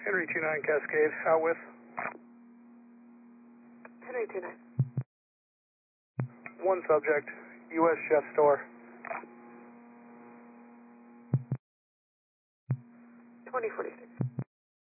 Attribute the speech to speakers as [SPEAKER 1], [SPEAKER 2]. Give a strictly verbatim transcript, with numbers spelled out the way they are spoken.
[SPEAKER 1] Henry two nine Cascade, out with?
[SPEAKER 2] Henry two nine.
[SPEAKER 1] One subject, U S Chef Store.
[SPEAKER 2] twenty forty-six.